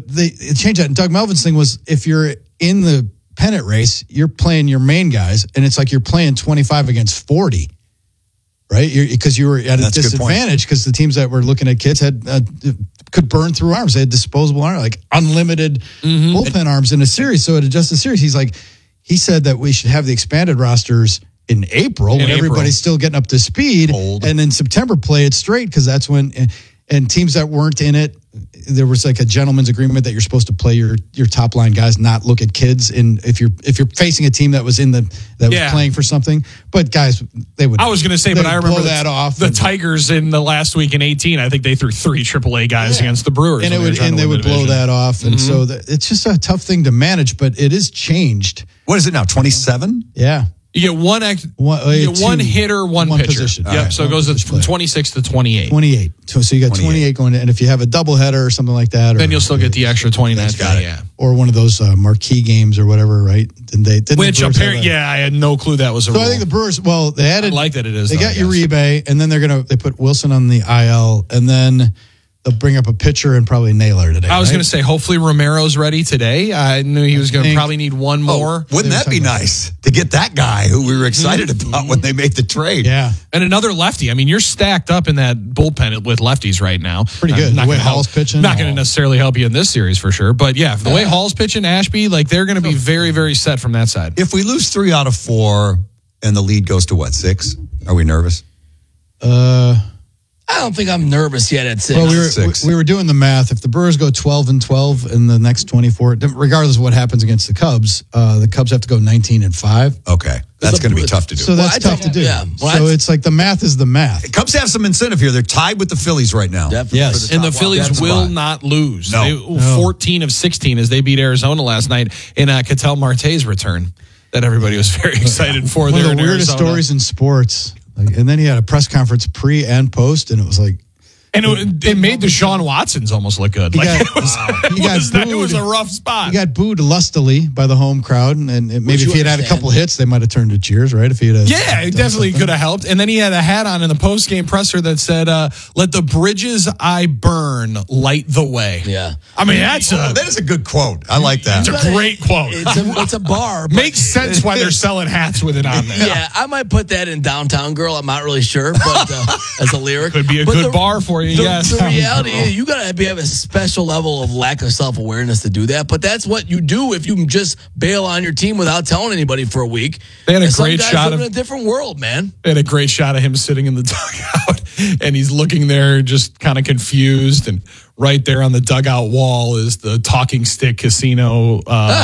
but they changed that. And Doug Melvin's thing was if you're in the pennant race, you're playing your main guys, and it's like you're playing 25 against 40, right? Because you were at a disadvantage because the teams that were looking at kids had could burn through arms. They had disposable arms, like unlimited bullpen arms in a series. So at just a series, he said that we should have the expanded rosters in April when everybody's still getting up to speed, and in September play it straight because that's when and teams that weren't in it, there was like a gentleman's agreement that you're supposed to play your top line guys, not look at kids. And if you're facing a team that was was playing for something, but guys, they would. I was going to say, but I remember that off. The Tigers in the last week in 18, I think they threw 3 AAA guys against the Brewers, and they would blow that off. And so it's just a tough thing to manage, but it is changed. What is it now? 27? Yeah. You get one hitter, one pitcher. Position. Yep. So it goes from 26 to 28. 28. So you got 28 going in, and if you have a doubleheader or something like that, then you'll still get the extra 29th guy. Yeah. Or one of those marquee games or whatever, right? Which apparently, I had no clue that was a rule. So I think the Brewers, they added. I like that it is. They got Uribe, and then they put Wilson on the IL, and then they'll bring up a pitcher and probably Naylor today. I was going to say, hopefully Romero's ready today. I knew he was going to probably need one more. Wouldn't that be nice to get that guy who we were excited about when they made the trade? Yeah. And another lefty. I mean, you're stacked up in that bullpen with lefties right now. Pretty good. The way Hall's pitching. Not going to necessarily help you in this series for sure. But yeah, the way Hall's pitching, Ashby, they're going to be very, very set from that side. If we lose 3 out of 4 and the lead goes to 6? Are we nervous? I don't think I'm nervous yet at 6. Well, we were doing the math. If the Brewers go 12-12 in the next 24, regardless of what happens against the Cubs have to go 19-5. Okay, that's going to be tough to do. So that's tough to do. Yeah. So it's like the math is the math. Cubs have some incentive here. They're tied with the Phillies right now. Definitely. Yes, and the Phillies will not lose. No. 14 of 16 as they beat Arizona last night in Ketel Marte's return that everybody was very excited for. One there of the in weirdest Arizona. stories in sports. And then he had a press conference pre and post, and it was like. And it made Deshaun Watson's almost look good. It was a rough spot. He got booed lustily by the home crowd, and maybe if he had a couple hits, they might have turned to cheers, right? If he had, it definitely could have helped. And then he had a hat on in the post-game presser that said, "Let the bridges I burn light the way." Yeah, I mean that is a good quote. I like that. It's a great quote. It's a bar. Makes sense why they're selling hats with it on there. Yeah, I might put that in Downtown Girl. I'm not really sure, but as a lyric, could be a good bar for you. Yes. The reality is you got to have a special level of lack of self-awareness to do that. But that's what you do if you can just bail on your team without telling anybody for a week. They had a great shot live in a different world, man. They had a great shot of him sitting in the dugout, and he's looking there just kind of confused. And right there on the dugout wall is the Talking Stick Casino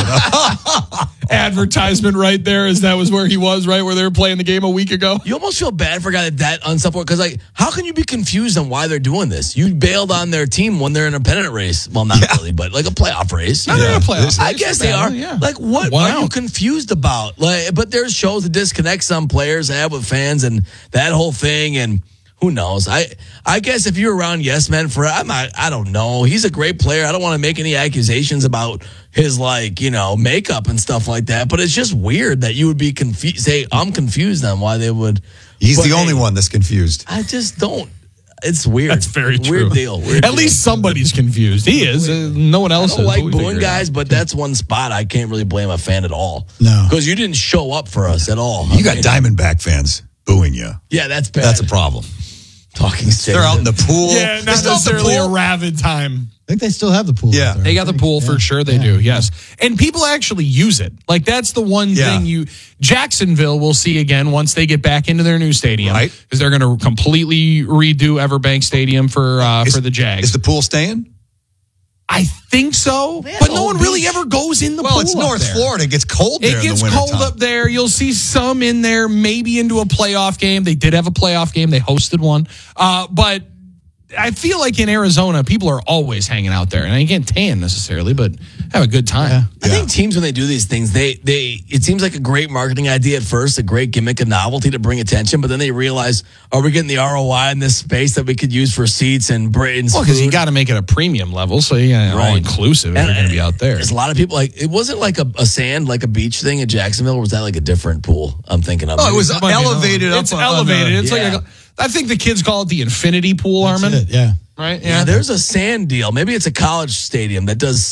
advertisement right there, as that was where he was, right where they were playing the game a week ago. You almost feel bad for a guy that unself-aware, because how can you be confused on why they're doing this? You bailed on their team when they're in a pennant race. Well, not really, but like a playoff race. They're in a playoff race. I guess they are. Yeah. What are you confused about? But there's shows that disconnect some players have with fans and that whole thing, and who knows? I guess if you're around Yes Men I don't know. He's a great player. I don't want to make any accusations about his makeup and stuff like that. But it's just weird that you would be confused. Say I'm confused on why they would. He's the only one that's confused. I just don't. It's weird. That's very true. Weird deal. At least somebody's confused. He is. No one else I don't is. like booing guys, but that's one spot I can't really blame a fan at all. No, because you didn't show up for us at all. You got Diamondback fans booing you. Yeah, that's bad. That's a problem. Talking Stick. They're out in the pool. Yeah, not necessarily a rabid time. I think they still have the pool. Yeah. They got the pool for sure. They do, yes. And people actually use it. That's the one thing Jacksonville will see again once they get back into their new stadium. Right. Because they're going to completely redo Everbank Stadium for the Jags. Is the pool staying? I think so, but no one really ever goes in the pool. Well, it's North Florida. It gets cold there. It gets cold up there. You'll see some in there, maybe into a playoff game. They did have a playoff game. They hosted one. But I feel like in Arizona, people are always hanging out there. And I can't tan necessarily, but have a good time. Yeah. I think teams, when they do these things, it seems like a great marketing idea at first, a great gimmick, a novelty to bring attention, but then they realize, are we getting the ROI in this space that we could use for seats and brains? Well, because you got to make it a premium level, so all inclusive if you're going to be out there. There's a lot of people, it wasn't like a sand, like a beach thing in Jacksonville, or was that like a different pool I'm thinking of? Oh, it was elevated up. It's elevated. It's I think the kids call it the infinity pool, Armin. Yeah. Right? Yeah, there's a sand deal. Maybe it's a college stadium that does